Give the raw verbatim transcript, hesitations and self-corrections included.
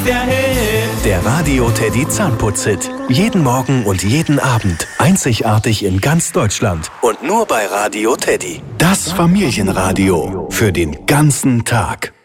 Der Hit. Der Radio Teddy Zahnputz-Hit. Jeden Morgen und jeden Abend. Einzigartig in ganz Deutschland. Und nur bei Radio Teddy. Das Familienradio. Für den ganzen Tag.